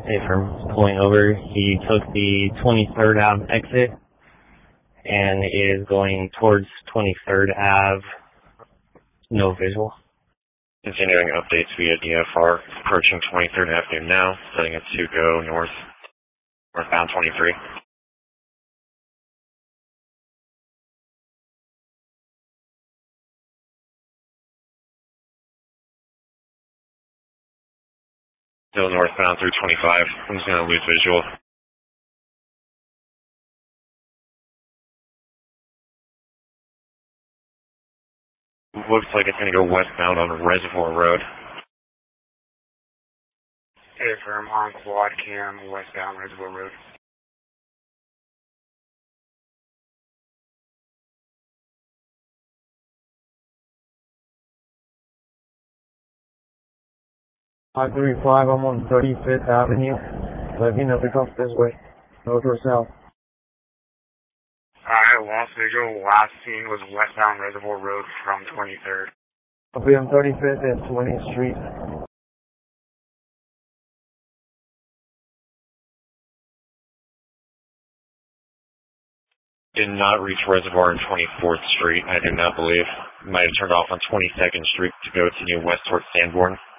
from pulling over. He took the 23rd Ave exit and is going towards 23rd Ave. No visual. Continuing updates via DFR, approaching 23rd Avenue now, setting it to go northbound 23. Still northbound through 25. I'm just going to lose visual. Looks like it's going to go westbound on Reservoir Road. Affirm on quad cam, westbound Reservoir Road. I-35, I'm on 35th Avenue. Let me know if it comes this way, north or south. Alright, lost visual. Last seen was westbound Reservoir Road from 23rd. I'll be on 35th and 20th Street. Did not reach Reservoir on 24th Street, I do not believe. Might have turned off on 22nd Street to go to New West towards Sanborn.